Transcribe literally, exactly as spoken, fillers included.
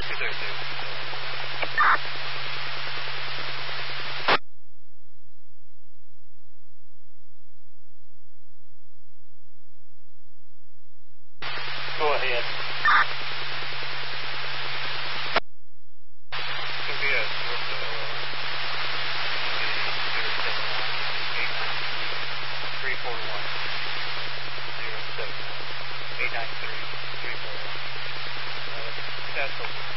two thirty-two. Go ahead. It's going to be a short uh, zero seven one eight nine three four one zero seven one eight nine three three four one. Uh, that's over.